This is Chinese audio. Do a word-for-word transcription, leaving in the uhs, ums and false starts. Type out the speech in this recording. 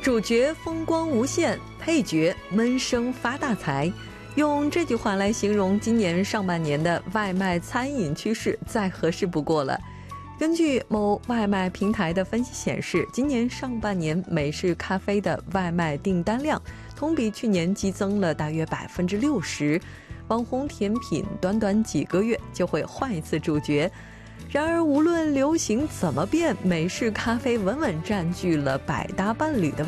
主角风光无限，配角闷声发大财。用这句话来形容今年上半年的外卖餐饮趋势再合适不过了。根据某外卖平台的分析显示，今年上半年美式咖啡的外卖订单量同比去年激增了大约百分之六十。网红甜品短短几个月就会换一次主角。然而无论流行怎么变，美式咖啡稳稳占据了百搭伴侣的